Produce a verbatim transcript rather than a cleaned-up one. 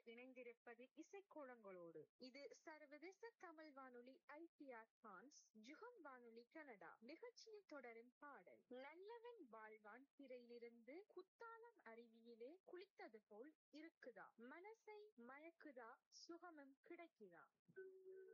இணைந்திருப்பது இசைக்கோளங்களோடு. இது சர்வதேச தமிழ் வானொலி ஐ டி ஆர் பிரான்ஸ், ஜுகம் வானொலி கனடா. நிகழ்ச்சியில் தொடரும் பாடல் நல்லவன் வாழ்வான் திரையிலிருந்து குத்தாலம் அருவியிலே குளித்தது போல் இருக்குதா, மனசை மயக்குதா, சுகமும் கிடைக்குதா.